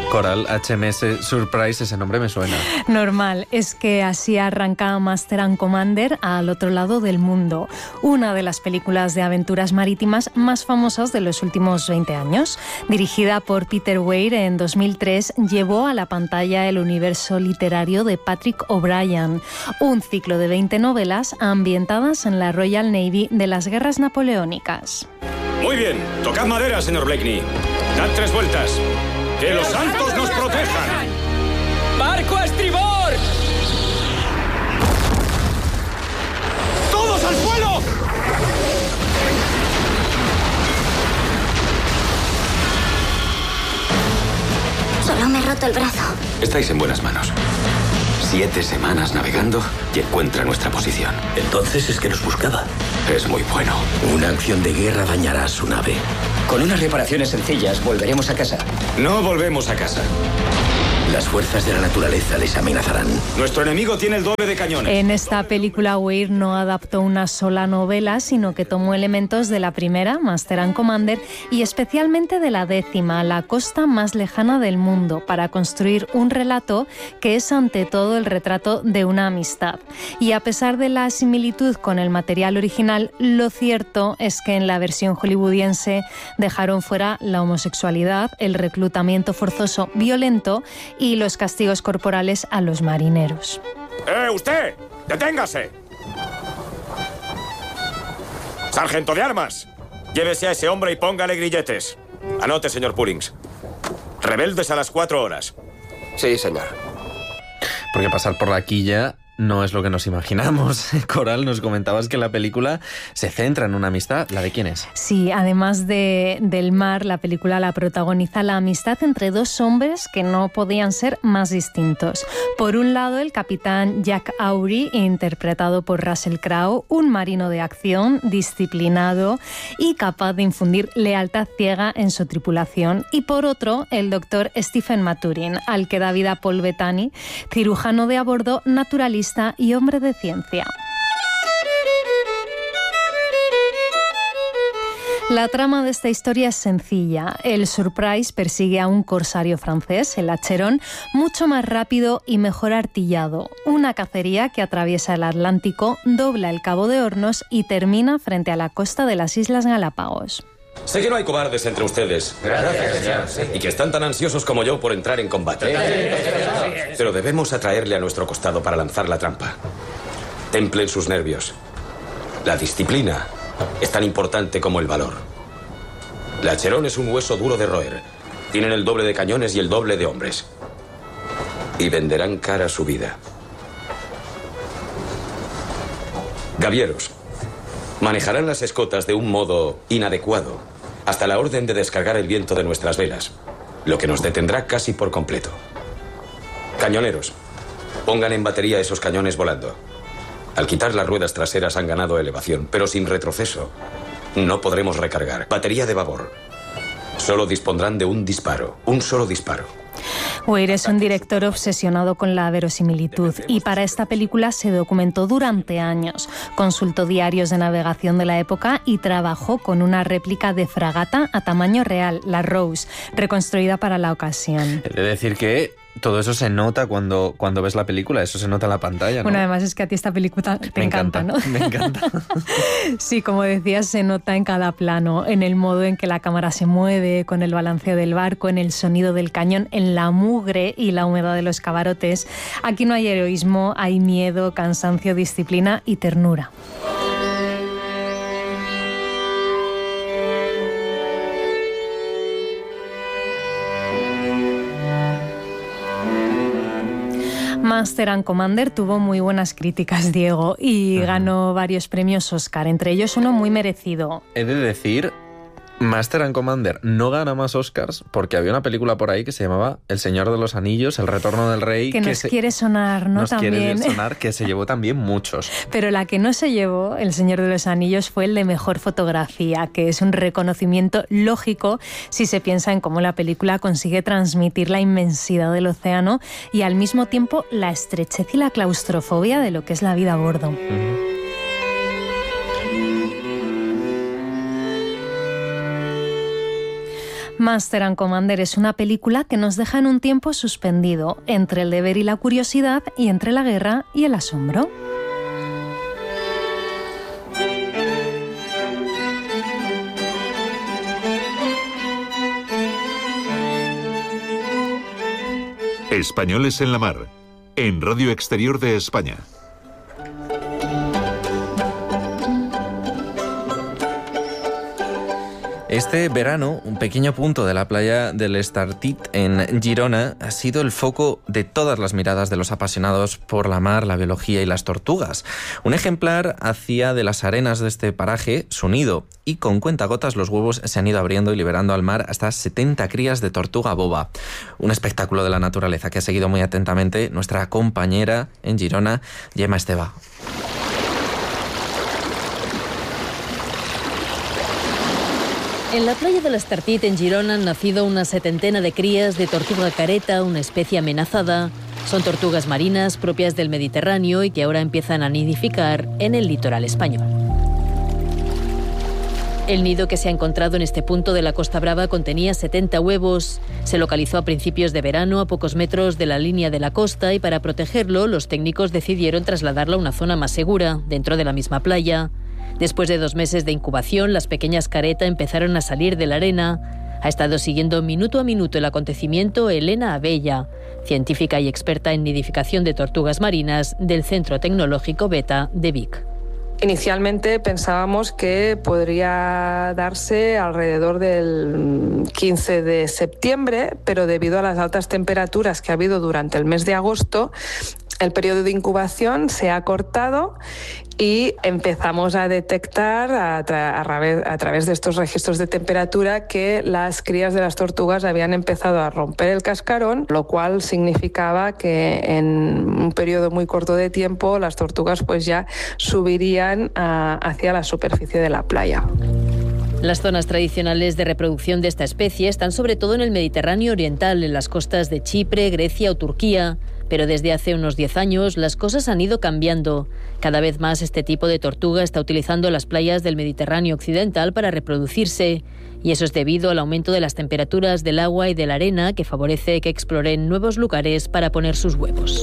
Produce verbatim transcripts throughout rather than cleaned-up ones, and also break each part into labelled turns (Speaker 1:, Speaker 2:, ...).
Speaker 1: Coral, H M S Surprise, ese nombre me suena.
Speaker 2: Normal, es que así arranca Master and Commander al otro lado del mundo, una de las películas de aventuras marítimas más famosas de los últimos veinte años. Dirigida por Peter Weir en dos mil tres, llevó a la pantalla el universo literario de Patrick O'Brian, un ciclo de veinte novelas ambientadas en la Royal Navy de las guerras napoleónicas.
Speaker 3: Muy bien, tocad madera, señor Blakeney. Dad tres vueltas. ¡Que los santos nos protejan!
Speaker 4: ¡Barco a estribor!
Speaker 3: ¡Todos al suelo!
Speaker 5: Solo me he roto el brazo.
Speaker 6: Estáis en buenas manos. Siete semanas navegando y encuentra nuestra posición.
Speaker 7: Entonces es que nos buscaba.
Speaker 6: Es muy bueno.
Speaker 7: Una acción de guerra dañará su nave.
Speaker 4: Con unas reparaciones sencillas volveremos a casa.
Speaker 3: No volvemos a casa.
Speaker 7: Las fuerzas de la naturaleza les amenazarán.
Speaker 3: Nuestro enemigo tiene el doble de cañones.
Speaker 2: En esta película, Weir no adaptó una sola novela, sino que tomó elementos de la primera, Master and Commander, y especialmente de la décima, La costa más lejana del mundo, para construir un relato que es ante todo el retrato de una amistad. Y a pesar de la similitud con el material original, lo cierto es que en la versión hollywoodiense dejaron fuera la homosexualidad, el reclutamiento forzoso violento y los castigos corporales a los marineros.
Speaker 3: ¡Eh, usted! ¡Deténgase! ¡Sargento de armas! Llévese a ese hombre y póngale grilletes. Anote, señor Pullings. Rebeldes a las cuatro horas.
Speaker 6: Sí, señor.
Speaker 1: Porque pasar por la quilla no es lo que nos imaginamos. Coral, nos comentabas que la película se centra en una amistad. ¿La de quién es?
Speaker 2: Sí, además de, del mar, la película la protagoniza la amistad entre dos hombres que no podían ser más distintos. Por un lado, el capitán Jack Aubrey, interpretado por Russell Crowe, un marino de acción, disciplinado y capaz de infundir lealtad ciega en su tripulación. Y por otro, el doctor Stephen Maturin, al que da vida Paul Bettany, cirujano de a bordo, naturalista y hombre de ciencia. La trama de esta historia es sencilla. El Surprise persigue a un corsario francés, el Acheron, mucho más rápido y mejor artillado. Una cacería que atraviesa el Atlántico, dobla el Cabo de Hornos y termina frente a la costa de las Islas Galápagos.
Speaker 3: Sé que no hay cobardes entre ustedes.
Speaker 6: Gracias, señor. Sí.
Speaker 3: Y que están tan ansiosos como yo por entrar en combate. Pero debemos atraerle a nuestro costado para lanzar la trampa. Templen sus nervios. La disciplina es tan importante como el valor. La Acheron es un hueso duro de roer. Tienen el doble de cañones y el doble de hombres. Y venderán cara su vida. Gavieros, manejarán las escotas de un modo inadecuado, hasta la orden de descargar el viento de nuestras velas, lo que nos detendrá casi por completo. Cañoneros, pongan en batería esos cañones volando. Al quitar las ruedas traseras han ganado elevación, pero sin retroceso no podremos recargar. Batería de babor. Solo dispondrán de un disparo, un solo disparo.
Speaker 2: Weir es un director obsesionado con la verosimilitud y para esta película se documentó durante años. Consultó diarios de navegación de la época y trabajó con una réplica de fragata a tamaño real, la Rose, reconstruida para la ocasión.
Speaker 1: He de decir que todo eso se nota cuando, cuando ves la película, eso se nota en la pantalla, ¿no?
Speaker 2: Bueno, además es que a ti esta película te
Speaker 1: me
Speaker 2: encanta,
Speaker 1: encanta,
Speaker 2: ¿no?
Speaker 1: Me encanta.
Speaker 2: Sí, como decías, se nota en cada plano, en el modo en que la cámara se mueve, con el balanceo del barco, en el sonido del cañón, en la mugre y la humedad de los camarotes. Aquí no hay heroísmo, hay miedo, cansancio, disciplina y ternura. Master and Commander tuvo muy buenas críticas, Diego, y uh-huh. ganó varios premios Oscar, entre ellos uno muy merecido.
Speaker 1: He de decir, Master and Commander no gana más Oscars porque había una película por ahí que se llamaba El Señor de los Anillos, El Retorno del Rey.
Speaker 2: Que, que nos
Speaker 1: se,
Speaker 2: quiere sonar, ¿no?
Speaker 1: Nos
Speaker 2: también.
Speaker 1: quiere sonar, que se llevó también muchos.
Speaker 2: Pero la que no se llevó, El Señor de los Anillos, fue el de Mejor Fotografía, que es un reconocimiento lógico si se piensa en cómo la película consigue transmitir la inmensidad del océano y al mismo tiempo la estrechez y la claustrofobia de lo que es la vida a bordo. Uh-huh. Master and Commander es una película que nos deja en un tiempo suspendido, entre el deber y la curiosidad y entre la guerra y el asombro.
Speaker 8: Españoles en la Mar, en Radio Exterior de España.
Speaker 1: Este verano, un pequeño punto de la playa del Estartit en Girona ha sido el foco de todas las miradas de los apasionados por la mar, la biología y las tortugas. Un ejemplar hacía de las arenas de este paraje su nido y con cuentagotas los huevos se han ido abriendo y liberando al mar hasta setenta crías de tortuga boba. Un espectáculo de la naturaleza que ha seguido muy atentamente nuestra compañera en Girona, Gemma Esteba.
Speaker 9: En la playa del Estartit, en Girona, han nacido una setentena de crías de tortuga careta, una especie amenazada. Son tortugas marinas propias del Mediterráneo y que ahora empiezan a nidificar en el litoral español. El nido que se ha encontrado en este punto de la Costa Brava contenía setenta huevos. Se localizó a principios de verano, a pocos metros de la línea de la costa, y para protegerlo, los técnicos decidieron trasladarlo a una zona más segura, dentro de la misma playa. Después de dos meses de incubación, las pequeñas careta empezaron a salir de la arena. Ha estado siguiendo minuto a minuto el acontecimiento Elena Abella, científica y experta en nidificación de tortugas marinas del Centro Tecnológico Beta de Vic.
Speaker 10: Inicialmente pensábamos que podría darse alrededor del quince de septiembre, pero debido a las altas temperaturas que ha habido durante el mes de agosto, el periodo de incubación se ha cortado y empezamos a detectar a, tra- a, través, a través de estos registros de temperatura que las crías de las tortugas habían empezado a romper el cascarón, lo cual significaba que en un periodo muy corto de tiempo las tortugas pues ya subirían a, hacia la superficie de la playa.
Speaker 9: Las zonas tradicionales de reproducción de esta especie están sobre todo en el Mediterráneo oriental, en las costas de Chipre, Grecia o Turquía. Pero desde hace unos diez años las cosas han ido cambiando. Cada vez más este tipo de tortuga está utilizando las playas del Mediterráneo occidental para reproducirse. Y eso es debido al aumento de las temperaturas del agua y de la arena, que favorece que exploren nuevos lugares para poner sus huevos.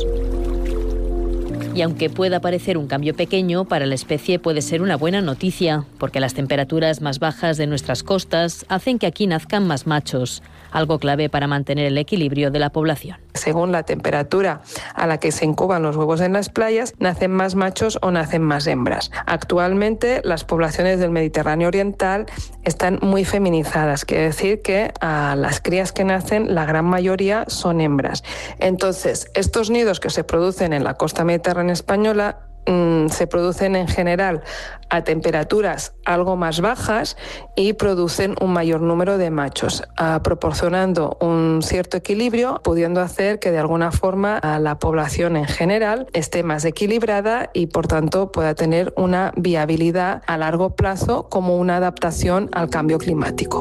Speaker 9: Y aunque pueda parecer un cambio pequeño, para la especie puede ser una buena noticia, porque las temperaturas más bajas de nuestras costas hacen que aquí nazcan más machos, algo clave para mantener el equilibrio de la población.
Speaker 10: Según la temperatura a la que se incuban los huevos en las playas, nacen más machos o nacen más hembras. Actualmente las poblaciones del Mediterráneo oriental están muy feminizadas, quiere decir que a las crías que nacen la gran mayoría son hembras. Entonces, estos nidos que se producen en la costa mediterránea española se producen en general a temperaturas algo más bajas y producen un mayor número de machos, uh, proporcionando un cierto equilibrio, pudiendo hacer que de alguna forma uh, la población en general esté más equilibrada y por tanto pueda tener una viabilidad a largo plazo como una adaptación al cambio climático.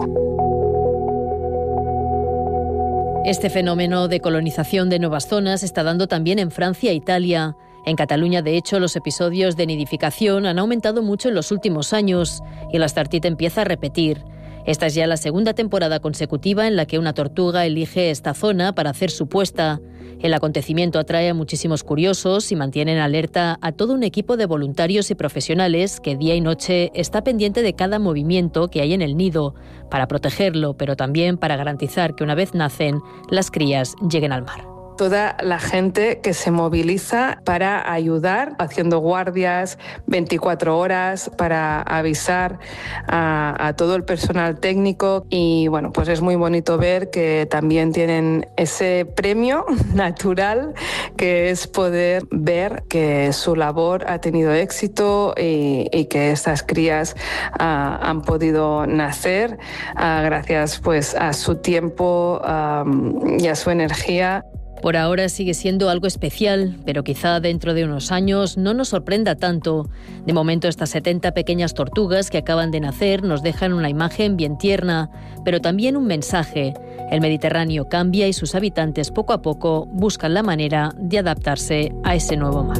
Speaker 9: Este fenómeno de colonización de nuevas zonas está dando también en Francia e Italia. En Cataluña, de hecho, los episodios de nidificación han aumentado mucho en los últimos años y el Estartit empieza a repetir. Esta es ya la segunda temporada consecutiva en la que una tortuga elige esta zona para hacer su puesta. El acontecimiento atrae a muchísimos curiosos y mantiene en alerta a todo un equipo de voluntarios y profesionales que día y noche está pendiente de cada movimiento que hay en el nido, para protegerlo, pero también para garantizar que una vez nacen, las crías lleguen al mar.
Speaker 10: Toda la gente que se moviliza para ayudar, haciendo guardias veinticuatro horas para avisar a, a todo el personal técnico y bueno, pues es muy bonito ver que también tienen ese premio natural que es poder ver que su labor ha tenido éxito y, y que estas crías uh, han podido nacer uh, gracias pues a su tiempo um, y a su energía.
Speaker 9: Por ahora sigue siendo algo especial, pero quizá dentro de unos años no nos sorprenda tanto. De momento, estas setenta pequeñas tortugas que acaban de nacer nos dejan una imagen bien tierna, pero también un mensaje. El Mediterráneo cambia y sus habitantes poco a poco buscan la manera de adaptarse a ese nuevo mar.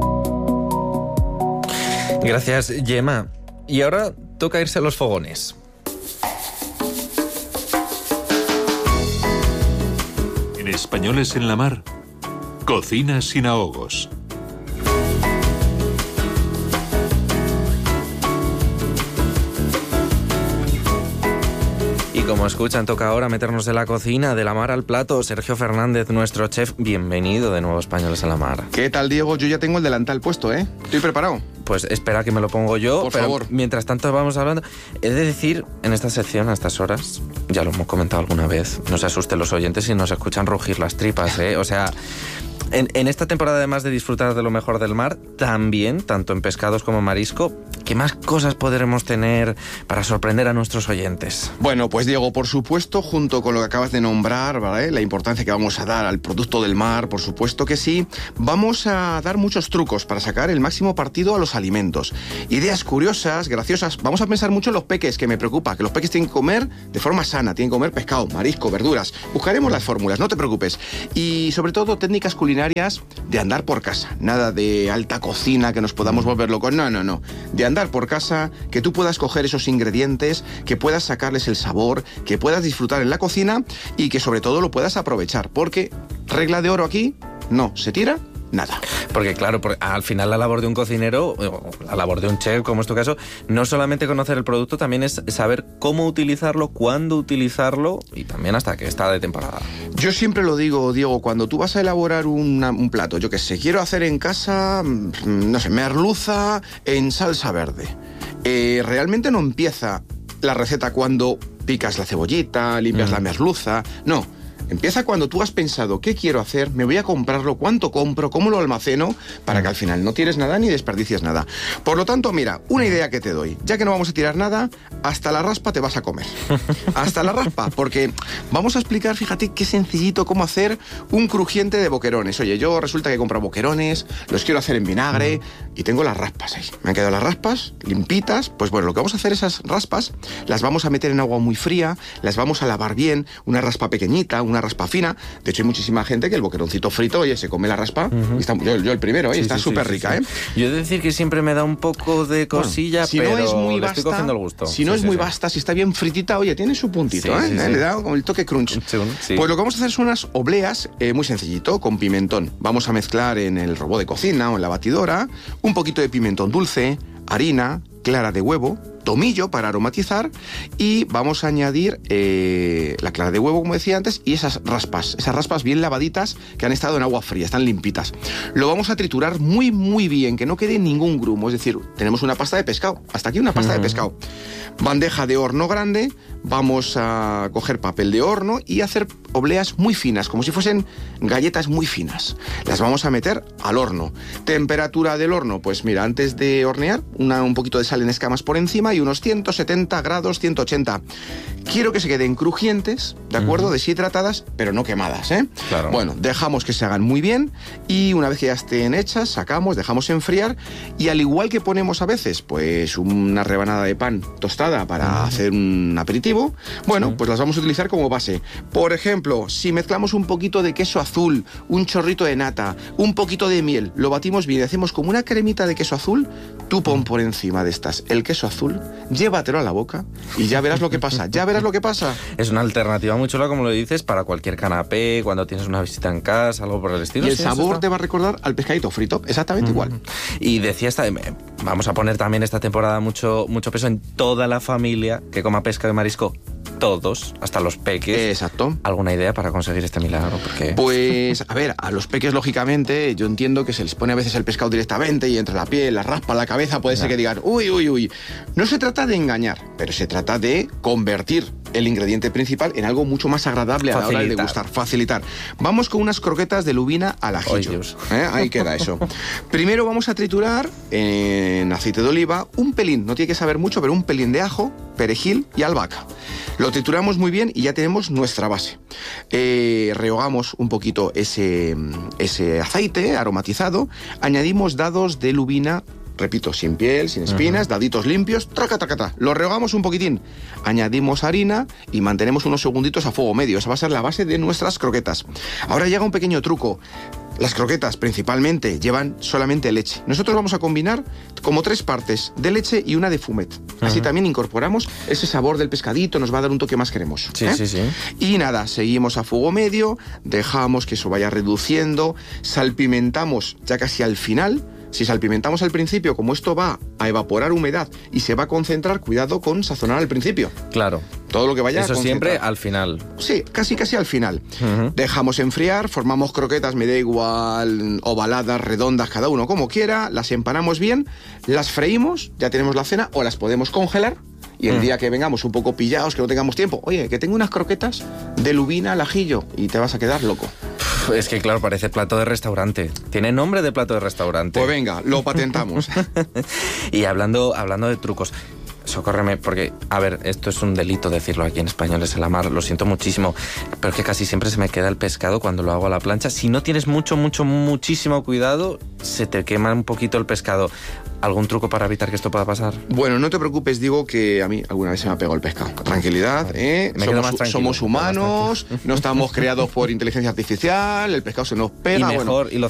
Speaker 1: Gracias, Gemma. Y ahora toca irse a los fogones.
Speaker 8: Españoles en la mar. Cocina sin ahogos.
Speaker 1: Y como escuchan, toca ahora meternos de la cocina, de la mar al plato. Sergio Fernández, nuestro chef, bienvenido de nuevo a Españoles en la Mar.
Speaker 11: ¿Qué tal, Diego? Yo ya tengo el delantal puesto, ¿eh? Estoy preparado.
Speaker 1: Pues espera que me lo pongo yo,
Speaker 11: por
Speaker 1: pero
Speaker 11: favor.
Speaker 1: Mientras tanto vamos hablando. He de decir, en esta sección, a estas horas, ya lo hemos comentado alguna vez, no se asusten los oyentes si nos escuchan rugir las tripas, ¿eh? O sea, en, en esta temporada, además de disfrutar de lo mejor del mar, también, tanto en pescados como marisco, ¿qué más cosas podremos tener para sorprender a nuestros oyentes?
Speaker 11: Bueno, pues Diego, por supuesto, junto con lo que acabas de nombrar, ¿vale? La importancia que vamos a dar al producto del mar, por supuesto que sí, vamos a dar muchos trucos para sacar el máximo partido a los alimentos. Ideas curiosas, graciosas. Vamos a pensar mucho en los peques, que me preocupa, que los peques tienen que comer de forma sana, tienen que comer pescado, marisco, verduras. Buscaremos las fórmulas, no te preocupes. Y sobre todo técnicas culinarias de andar por casa. Nada de alta cocina que nos podamos volver locos. No, no, no. De andar por casa, que tú puedas coger esos ingredientes, que puedas sacarles el sabor, que puedas disfrutar en la cocina y que sobre todo lo puedas aprovechar. Porque regla de oro aquí, no se tira nada.
Speaker 1: Porque claro, porque al final la labor de un cocinero, la labor de un chef, como es tu caso, no solamente conocer el producto, también es saber cómo utilizarlo, cuándo utilizarlo y también hasta que está de temporada.
Speaker 11: Yo siempre lo digo, Diego, cuando tú vas a elaborar una, un plato, yo qué sé, quiero hacer en casa, no sé, merluza en salsa verde. Eh, realmente no empieza la receta cuando picas la cebollita, limpias mm. la merluza, no. Empieza cuando tú has pensado, ¿qué quiero hacer? ¿Me voy a comprarlo? ¿Cuánto compro? ¿Cómo lo almaceno? Para que al final no tires nada ni desperdicies nada. Por lo tanto, mira, una idea que te doy. Ya que no vamos a tirar nada, hasta la raspa te vas a comer. Hasta la raspa, porque vamos a explicar, fíjate qué sencillito cómo hacer un crujiente de boquerones. Oye, yo resulta que he comprado boquerones, los quiero hacer en vinagre y tengo las raspas ahí. Me han quedado las raspas limpitas. Pues bueno, lo que vamos a hacer, esas raspas, las vamos a meter en agua muy fría, las vamos a lavar bien, una raspa pequeñita, una raspa fina. De hecho, hay muchísima gente que el boqueroncito frito, oye, se come la raspa. Uh-huh. y está, yo, yo el primero, ¿eh? Sí, está súper sí, sí, rica, sí, sí.
Speaker 1: ¿eh? Yo he de decir que siempre me da un poco de cosilla, bueno,
Speaker 11: si
Speaker 1: pero
Speaker 11: no es muy
Speaker 1: le
Speaker 11: basta,
Speaker 1: estoy cogiendo el gusto.
Speaker 11: Si no
Speaker 1: sí,
Speaker 11: es
Speaker 1: sí,
Speaker 11: muy
Speaker 1: sí.
Speaker 11: basta, si está bien fritita, oye, tiene su puntito, sí, ¿eh?
Speaker 1: Sí,
Speaker 11: ¿Eh?
Speaker 1: sí.
Speaker 11: Le da como el toque crunch.
Speaker 1: Sí, sí.
Speaker 11: Pues lo que vamos a hacer son unas obleas eh, muy sencillito, con pimentón. Vamos a mezclar en el robot de cocina o en la batidora un poquito de pimentón dulce, harina, clara de huevo, tomillo para aromatizar y vamos a añadir eh, la clara de huevo, como decía antes, y esas raspas, esas raspas bien lavaditas que han estado en agua fría, están limpitas. Lo vamos a triturar muy, muy bien, que no quede ningún grumo, es decir, tenemos una pasta de pescado, hasta aquí una pasta uh-huh. de pescado. Bandeja de horno grande, vamos a coger papel de horno y hacer obleas muy finas, como si fuesen galletas muy finas. Las vamos a meter al horno. Temperatura del horno, pues mira, antes de hornear, una, un poquito de sal en escamas por encima y unos ciento setenta grados, ciento ochenta. Quiero que se queden crujientes, ¿de acuerdo? Uh-huh. Deshidratadas, pero no quemadas, ¿eh?
Speaker 1: Claro.
Speaker 11: Bueno, dejamos que se hagan muy bien y una vez que ya estén hechas, sacamos, dejamos enfriar y al igual que ponemos a veces, pues una rebanada de pan tostada para uh-huh. hacer un aperitivo, bueno, uh-huh. pues las vamos a utilizar como base. Por ejemplo, si mezclamos un poquito de queso azul, un chorrito de nata, un poquito de miel, lo batimos bien y hacemos como una cremita de queso azul, tú pon por encima de estas el queso azul, llévatelo a la boca y ya verás lo que pasa, ya verás lo que pasa.
Speaker 1: Es una alternativa muy chula, como lo dices, para cualquier canapé, cuando tienes una visita en casa, algo por el estilo.
Speaker 11: Y el
Speaker 1: sí,
Speaker 11: sabor te va a recordar al pescadito frito, exactamente uh-huh. igual.
Speaker 1: Y decía, esta, vamos a poner también esta temporada mucho, mucho peso en toda la familia que coma pescado y marisco. Todos, hasta los peques.
Speaker 11: Exacto.
Speaker 1: ¿Alguna idea para conseguir este milagro? Porque...
Speaker 11: Pues, a ver, a los peques, lógicamente, yo entiendo que se les pone a veces el pescado directamente y entre la piel, la raspa, la cabeza, puede ya. ser que digan, uy, uy, uy. No se trata de engañar, pero se trata de convertir el ingrediente principal en algo mucho más agradable a la hora de degustar, facilitar. Vamos con unas croquetas de lubina al ajillo. ¿Eh? Ahí queda eso. Primero vamos a triturar en aceite de oliva un pelín, no tiene que saber mucho, pero un pelín de ajo, perejil y albahaca. Lo trituramos muy bien y ya tenemos nuestra base. Eh, rehogamos un poquito ese, ese aceite aromatizado, añadimos dados de lubina, repito, sin piel, sin espinas, uh-huh. daditos limpios, traca, traca, traca. Lo rehogamos un poquitín, añadimos harina y mantenemos unos segunditos a fuego medio. Esa va a ser la base de nuestras croquetas. Ahora llega un pequeño truco. Las croquetas principalmente llevan solamente leche. Nosotros vamos a combinar como tres partes de leche y una de fumet. Así uh-huh. también incorporamos ese sabor del pescadito, nos va a dar un toque más cremoso.
Speaker 1: Sí,
Speaker 11: ¿eh?
Speaker 1: sí, sí.
Speaker 11: Y nada, seguimos a fuego medio, dejamos que eso vaya reduciendo, salpimentamos ya casi al final. Si salpimentamos al principio, como esto va a evaporar humedad y se va a concentrar, cuidado con sazonar al principio.
Speaker 1: Claro.
Speaker 11: Todo lo que vaya
Speaker 1: Eso
Speaker 11: a
Speaker 1: siempre al final.
Speaker 11: Sí, casi casi al final.
Speaker 1: Uh-huh.
Speaker 11: Dejamos enfriar, formamos croquetas, me da igual, ovaladas, redondas, cada uno como quiera, las empanamos bien, las freímos, ya tenemos la cena, o las podemos congelar. Y el mm. día que vengamos un poco pillados, que no tengamos tiempo, oye, que tengo unas croquetas de lubina al ajillo, y te vas a quedar loco.
Speaker 1: Es que claro, parece plato de restaurante. Tiene nombre de plato de restaurante.
Speaker 11: Pues venga, lo patentamos.
Speaker 1: Y hablando, hablando de trucos, socórreme, porque, a ver, esto es un delito decirlo aquí en Españoles en la Mar, lo siento muchísimo, pero es que casi siempre se me queda el pescado cuando lo hago a la plancha. Si no tienes mucho, mucho, muchísimo cuidado, se te quema un poquito el pescado. ¿Algún truco para evitar que esto pueda pasar?
Speaker 11: Bueno, no te preocupes, digo que a mí alguna vez se me ha pegado el pescado. Tranquilidad, ¿eh?
Speaker 1: Me
Speaker 11: somos,
Speaker 1: más tranquilo,
Speaker 11: somos humanos, no estamos creados por inteligencia artificial, el pescado se nos pega.
Speaker 1: Y mejor,
Speaker 11: bueno,
Speaker 1: y lo